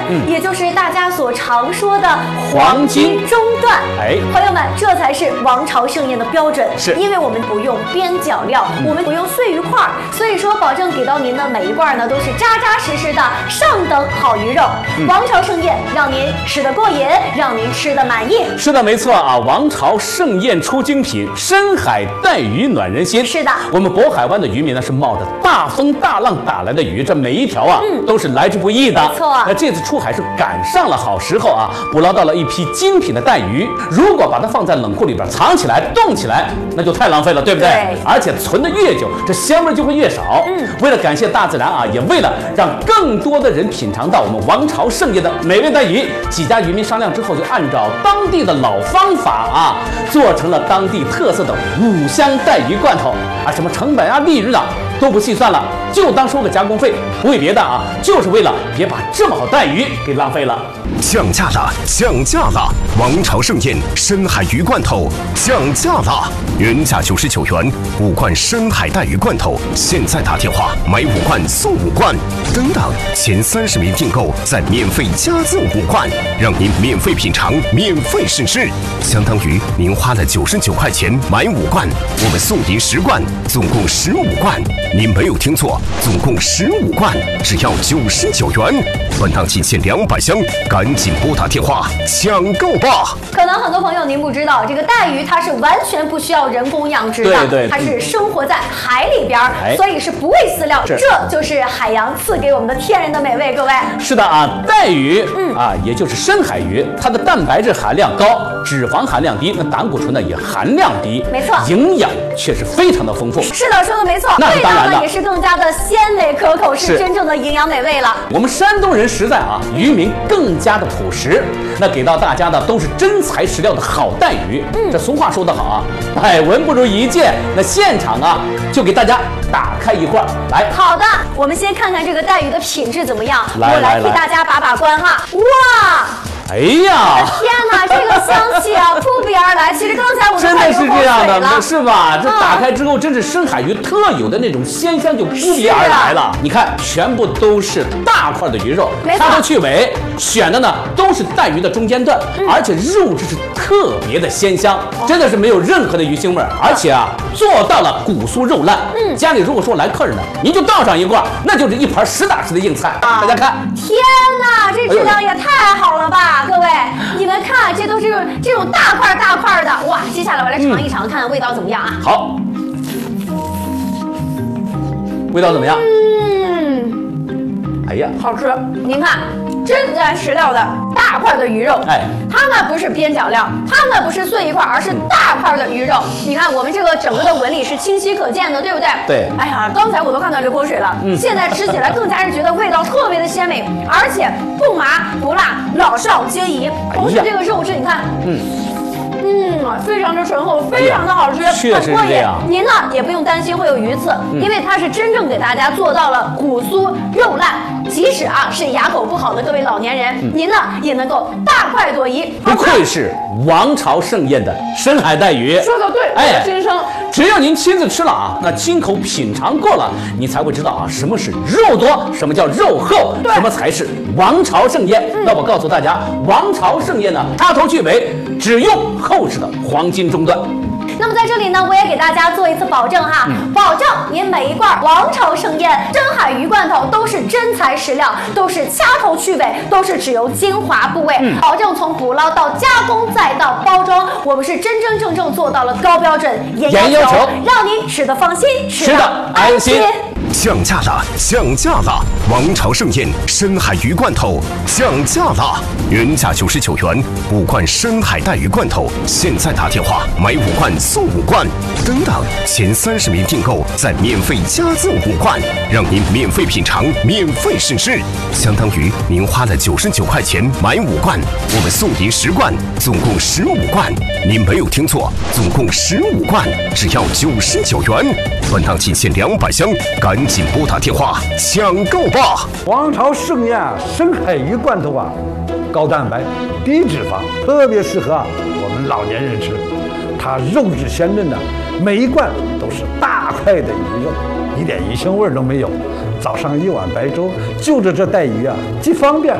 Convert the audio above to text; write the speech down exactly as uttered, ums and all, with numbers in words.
嗯，也就是大家所常说的黄金中段。 哎， 朋友们，这才是王朝盛宴的标准。 是， 因为我们不用边角料，嗯、我们不用碎鱼块，所以说保证给到您的每一罐呢都是扎扎实实的上等好鱼肉。嗯、王朝盛宴让您吃得过瘾，让您吃得满意。 是的，没错啊！王朝盛宴出精品，深海带鱼暖人心。 是的， 我们渤海湾的渔民呢是冒着大风大浪打来的鱼，这每一条啊、嗯、都是来之不易的。 没错， 那这次出海是赶上了好时候啊，捕捞到了一批精品的带鱼。如果把它放在冷库里边藏起来、冻起来，那就太浪费了，对不对？ 对。 而且存得越久，这香味就会越少。嗯。为了感谢大自然啊，也为了让更多的人品尝到我们王朝盛宴的美味带鱼，几家渔民商量之后，就按照当地的老方法啊，做成了当地特色的五香带鱼罐头啊，什么成本啊、利润啊都不细算了，就当收个加工费，不为别的啊，就是为了别把这么好带鱼给浪费了。 降价了，降价了！王朝盛宴深海鱼罐头降价了，原价九十九元五罐深海带鱼罐头，现在打电话买五罐送五罐，等等，前三十名订购再免费加赠五罐，让您免费品尝，免费试吃，相当于您花了九十九块钱买五罐，我们送您十罐，总共十五罐。您没有听错，总共十五罐，只要九十九元。本档仅限两百箱，赶紧拨打电话抢购吧！ 可能很多朋友您不知道，这个带鱼它是完全不需要人工养殖的， 对对， 它是生活在海里边，哎、所以是不喂饲料，这就是海洋赐给我们的天然的美味。各位， 是的啊，带鱼，嗯啊，也就是深海鱼，它的蛋白质含量高，脂肪含量低，那胆固醇呢也含量低， 没错， 营养却是非常的丰富。 是的，说的没错， 那是当然的， 也是更加的鲜美可口，是真正的营养美味了。 我们山东人实在啊，渔民更加的朴实，那给到大家的都是真材实料的好带鱼。嗯，这俗话说得好啊，百闻不如一见。那现场啊，就给大家打开一罐来。 好的，我们先看看这个带鱼的品质怎么样。 来我来替大家把把关哈。哇！ 哎呀！ 天哪，这个香气啊，扑鼻而来。其实刚才我真的是这样的，是吧？这打开之后，真是深海鱼特有的那种鲜香就扑鼻而来了。你看，全部都是大块的鱼肉，掐头去尾，选的呢都是带鱼的中间段，嗯、而且肉质是特别的鲜香，真的是没有任何的鱼腥味，而且啊，做到了骨酥肉烂。嗯，家里如果说来客人呢，您就倒上一罐，那就是一盘实打实的硬菜。啊、大家看， 天哪，这质量也太好了吧！各位，你们看，这都是这种大块大块的，哇！接下来我来尝一尝，嗯、看看味道怎么样啊？ 好，味道怎么样？ 嗯， 哎呀， 好吃！您看，真材实料的大块的鱼肉，哎，它们不是边角料，它们不是碎一块，而是大块的鱼肉。你看，我们这个整个的纹理是清晰可见的，对不对？ 对。 哎呀，刚才我都看到流口水了。嗯。现在吃起来更加是觉得味道特别的鲜美，而且不麻不辣，老少皆宜。同时，这个肉质你看，嗯。嗯，非常的醇厚，非常的好吃， 哎、确实是这样。 您呢也不用担心会有鱼刺，嗯、因为它是真正给大家做到了骨酥肉烂。即使啊是牙口不好的各位老年人，嗯、您呢也能够大快朵颐。 不愧是王朝盛宴的深海带鱼， 说的对，哎，先生， 只要您亲自吃了啊，那亲口品尝过了，你才会知道啊什么是肉多，什么叫肉厚，什么才是王朝盛宴。嗯、那我告诉大家，王朝盛宴呢，掐头去尾只用厚实的黄金中段。 那么在这里呢，我也给大家做一次保证哈，嗯、保证您每一罐王朝盛宴深海鱼罐头都是真材实料，都是掐头去尾，都是只有精华部位，嗯、保证从捕捞到加工再到包装，我们是真真正正做到了高标准、严要求，让您吃得放心， 吃得安心。 降价了，降价了！王朝盛宴深海鱼罐头降价了，原价九十九元五罐深海带鱼罐头，现在打电话买五罐送五罐，等等，前三十名订购再免费加赠五罐，让您免费品尝，免费试吃，相当于您花了九十九块钱买五罐，我们送您十罐，总共十五罐。您没有听错，总共十五罐，只要九十九元。本档仅限两百箱，赶紧拨打电话抢购吧！ 王朝盛宴深海鱼罐头啊，高蛋白、低脂肪，特别适合啊我们老年人吃。它肉质鲜嫩的，每一罐都是大块的鱼肉，一点鱼腥味都没有。早上一碗白粥，就着这带鱼啊，既方便